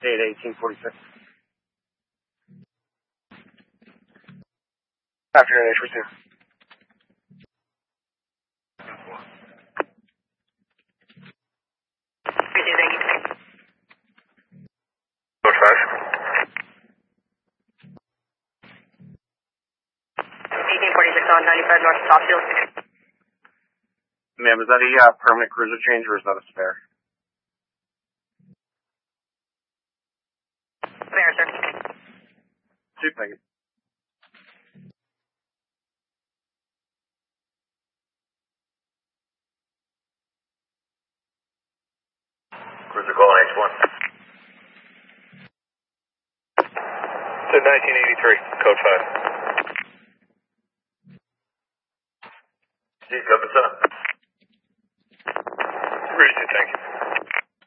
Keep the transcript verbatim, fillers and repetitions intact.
eight eighteen forty-six. Afternoon, H two. Code five. eighteen forty-six on ninety-five North Topfield. Ma'am, is that a uh, permanent cruiser change or is that a spare? Spare, sir. Two, thank you. Cruiser calling H one. To nineteen eighty-three, code five. G, cover, sir. Ready to thank you.